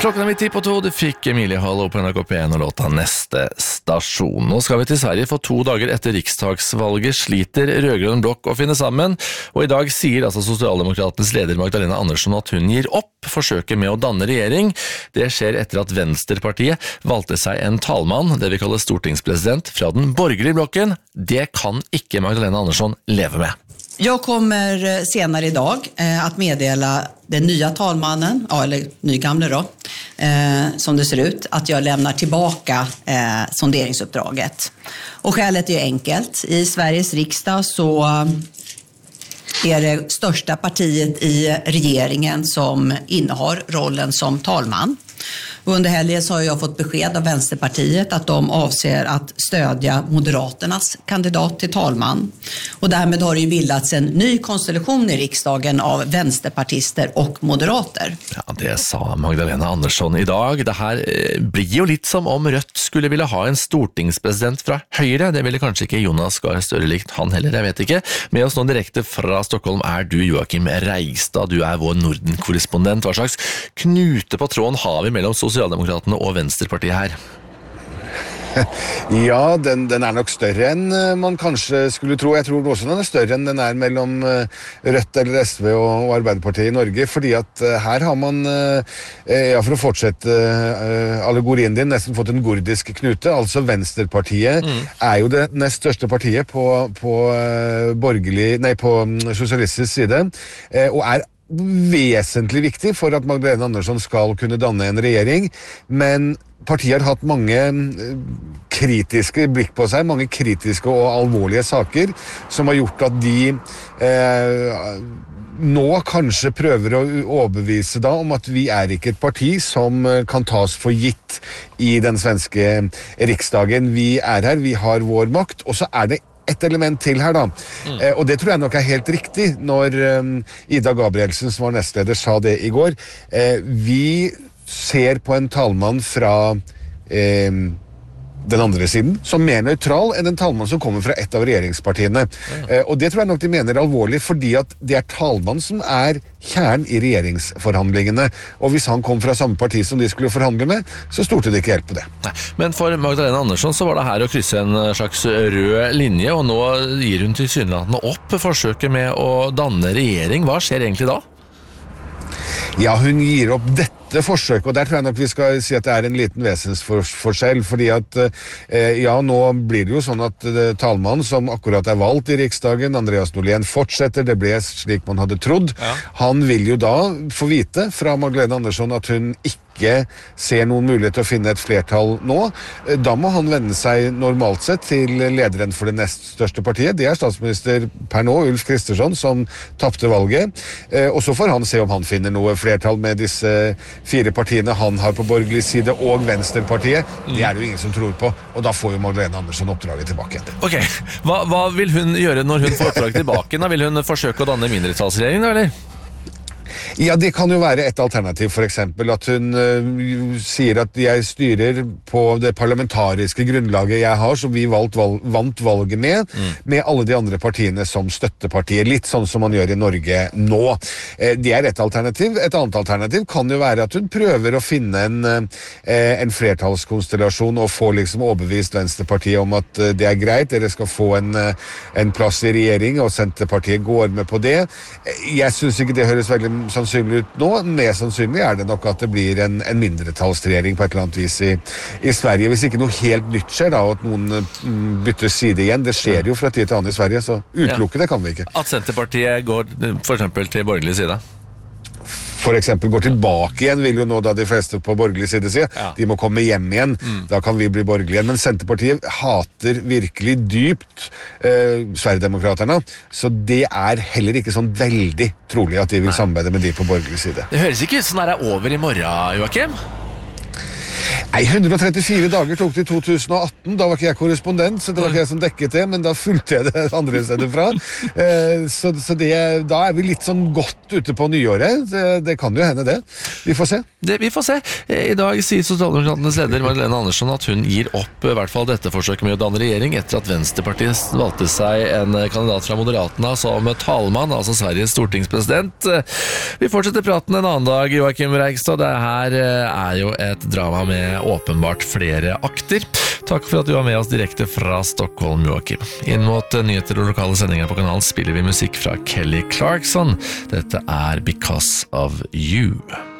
Klokken midt 10:02, du fikk Emilie Hall på NRK P1 og låta Neste stasjon. Nå skal vi til Sverige for 2 dager etter riksdagsvalget sliter rødgrønn blokk å finne sammen, og i dag sier altså Sosialdemokratenes leder Magdalena Andersson at hun gir opp forsøket med å danne regjering. Det skjer etter at Venstrepartiet valgte seg en talmann, det vi kaller stortingspresident, fra den borgerlige blokken. Det kan ikke Magdalena Andersson leve med. Jag kommer senare idag att meddela den nya talmannen, eller nygamle då, som det ser ut, att jag lämnar tillbaka sonderingsuppdraget. Och skälet är enkelt. I Sveriges riksdag så är det största partiet i regeringen som innehar rollen som talman. Under helgen så har jag fått besked av Vänsterpartiet att de avser att stödja Moderaternas kandidat till talman. Och därmed har det ju bildats en ny konstellation i riksdagen av vänsterpartister och moderater. Ja, det sa Magdalena Andersson i dag. Det här blir jo litt som om Rødt skulle ville ha en stortingspresident fra Høyre. Det ville kanskje ikke Jonas Gahr Støre likt, han heller, jeg vet ikke. Med oss nå direkte fra Stockholm er du, Joakim Reigstad. Du er vår Norden-korrespondent. Hva slags knute på tråden har vi mellom Sosialdemokratene og Venstrepartiet her? Ja, den er nok større enn man kanskje skulle tro. Jeg tror også den er større enn den er mellom Rødt eller SV og Arbeiderpartiet i Norge, fordi at her har man, ja, for å fortsette allegorien din, nesten fått en gordisk knute. Altså Venstrepartiet er jo det nest største partiet på sosialistisk side, og er vesentlig viktig for at Magdalena Andersson skal kunne danne en regjering, men partiet har hatt mange kritiske blikk på seg, mange kritiske og alvorlige saker, som har gjort at de nå kanskje prøver å overbevise da om at vi er ikke et parti som kan tas for gitt i den svenske riksdagen. Vi er her, vi har vår makt, og så er det et element til her da, og det tror jeg nok er helt riktig når Ida Gabrielsen, som var nestleder, sa det i går. Vi ser på en talmann fra den andre siden som mer nøytral enn en talmann som kommer fra et av regjeringspartiene. Og det tror jeg nok de mener alvorlig, fordi at det er talmann som er kjernen i regjeringsforhandlingene. Og hvis han kom fra samme parti som de skulle forhandle med, så stolte det ikke helt på det. Nei, men for Magdalena Andersson så var det her å krysse en slags rød linje, og nå gir hun tilsynelatende opp forsøket med å danne regjering. Hva skjer egentlig da? Ja, hun gir opp dette forsøket, og der tror jeg nok vi skal si at det er en liten vesensforskjell, fordi at, ja, nå blir det jo sånn at talmannen som akkurat er valgt i Riksdagen, Andreas Norlén, fortsetter, det ble slik man hadde trodd. Ja. Han vil jo da få vite fra Magdalena Andersson at hun ikke ser noen mulighet til å finne et flertall nå. Da må han vende seg normalt sett til lederen for det nest største partiet. Det er statsminister per nå, Ulf Kristersson, som tappte valget. Og så får han se om han finner noe flertall med disse 4 partiene han har på borgerlig side, og Venstrepartiet. Det er det jo ingen som tror på, og da får jo Magdalena Andersson oppdraget tilbake igjen. Ok, hva vil hun gjøre når hun får oppdraget tilbake? Da vil hun forsøke å danne mindretallsregjering, da, eller? Ja, det kan jo være et alternativ, for eksempel at hun sier at jeg styrer på det parlamentariske grunnlaget jeg har, som vi vant valget med alle de andre partiene som støttepartier, litt sånn som man gjør i Norge nå. Det er et alternativ. Et annet alternativ kan jo være at hun prøver å finne en flertallskonstellasjon og få liksom overbevist Venstrepartiet om at det er greit, dere skal få en plass i regjering, og Senterpartiet går med på det. Jeg synes ikke det høres veldig sannsynlig ut nå. Mest sannsynlig er det nok at det blir en mindretallsregjering på et eller annet vis i Sverige, hvis ikke noe helt nytt skjer da, og at noen bytter side igjen. Det skjer jo fra tid til annen i Sverige, så utelukke det kan vi ikke. At Senterpartiet går for eksempel til borgerlig side? For eksempel går tilbake igjen, vil jo nå da de fleste på borgerlig side si. De må komme hjem igjen, da kan vi bli borgerlige igjen. Men Senterpartiet hater virkelig dypt Sverigedemokraterne, så det er heller ikke sånn veldig trolig at de vil samarbeide med de på borgerlig side. Det høres ikke ut som det er over i morgen, Joakim? Nei, 134 dager tok det i 2018, da var ikke jeg korrespondent, så det var ikke jeg som dekket det, men da fulgte jeg det andre steder fra. Så da vi litt sånn godt ute på nyåret, det kan jo hende det. Vi får se. Vi får se. I dag sier Sosialdemokratenes leder Magdalena Andersson at hun gir opp i hvert fall dette forsøket med å danne regjering etter at Venstrepartiet valgte seg en kandidat fra Moderaterna som talmann, altså Sveriges stortingspresident. Vi fortsetter praten en annen dag, Joakim Reigstad. Det her jo et drama med åpenbart flere akter. Takk for at du var med oss direkte fra Stockholm, Joakim. Inn mot nyheter og lokale sendinger på kanalen spiller vi musikk fra Kelly Clarkson. Dette Because of You.